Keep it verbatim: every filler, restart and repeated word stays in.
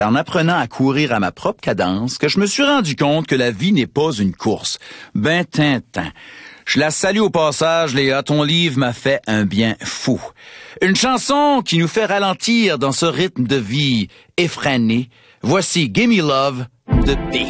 en apprenant à courir à ma propre cadence que je me suis rendu compte que la vie n'est pas une course. Ben tintin. Je la salue au passage, Léa, ton livre m'a fait un bien fou. Une chanson qui nous fait ralentir dans ce rythme de vie effréné. Voici Gimme Love de P.